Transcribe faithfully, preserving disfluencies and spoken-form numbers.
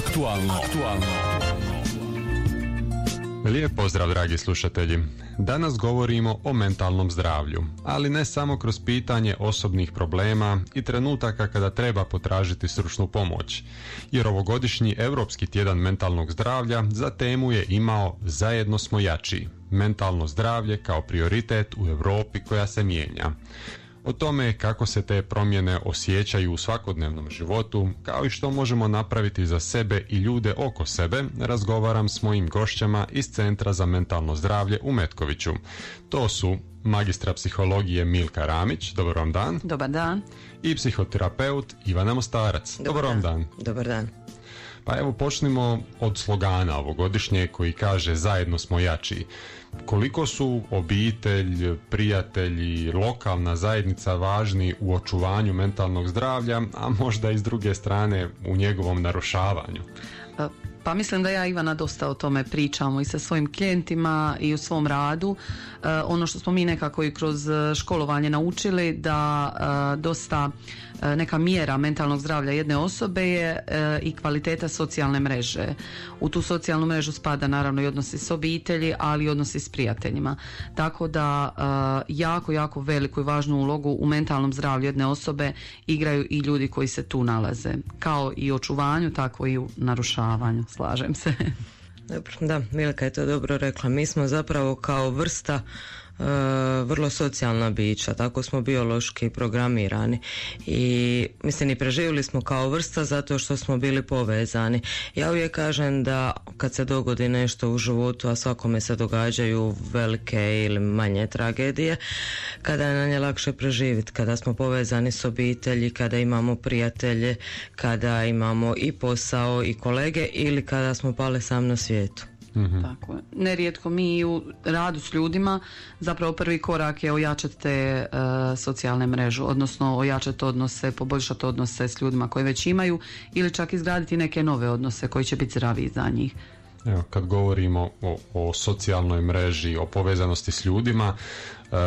Aktualno. Aktualno. Lijep pozdrav, dragi slušatelji. Danas govorimo o mentalnom zdravlju, ali ne samo kroz pitanje osobnih problema i trenutaka kada treba potražiti stručnu pomoć, jer ovogodišnji Europski tjedan mentalnog zdravlja za temu je imao Zajedno smo jači, mentalno zdravlje kao prioritet u Europi koja se mijenja. O tome kako se te promjene osjećaju u svakodnevnom životu, kao i što možemo napraviti za sebe i ljude oko sebe, razgovaram s mojim gošćama iz Centra za mentalno zdravlje u Metkoviću. To su magistra psihologije Milka Ramić, dobar vam dan. Dobar dan. I psihoterapeut Ivana Mostarac, dobar, dobar vam dan. Dobar dan. Pa evo počnimo od slogana ovogodišnje koji kaže Zajedno smo jači. Koliko su obitelj, prijatelji, lokalna zajednica važni u očuvanju mentalnog zdravlja, a možda i s druge strane u njegovom narušavanju? Pa mislim da ja, Ivana, dosta o tome pričamo i sa svojim klijentima i u svom radu. E, ono što smo mi nekako i kroz školovanje naučili, da e, dosta e, neka mjera mentalnog zdravlja jedne osobe je e, i kvaliteta socijalne mreže. U tu socijalnu mrežu spada naravno i odnosi s obitelji, ali i odnosi s prijateljima. Tako da e, jako, jako veliku i važnu ulogu u mentalnom zdravlju jedne osobe igraju i ljudi koji se tu nalaze. Kao i očuvanju, tako i u narušavanju. Slažem se. Dobro, da, Milka je to dobro rekla. Mi smo zapravo kao vrsta e, vrlo socijalna bića, tako smo biološki programirani i mislim i preživjeli smo kao vrsta zato što smo bili povezani. Ja uvijek kažem da kad se dogodi nešto u životu, a svakome se događaju velike ili manje tragedije, kada je na nje lakše preživjeti, kada smo povezani s obitelji, kada imamo prijatelje, kada imamo i posao i kolege ili kada smo pali sam na svijetu. Mm-hmm. Tako je. Nerijetko mi u radu s ljudima zapravo prvi korak je ojačati te uh, socijalne mrežu, odnosno ojačati odnose, poboljšati odnose s ljudima koje već imaju ili čak izgraditi neke nove odnose koji će biti zdraviji za njih. Evo, kad govorimo o, o socijalnoj mreži, o povezanosti s ljudima,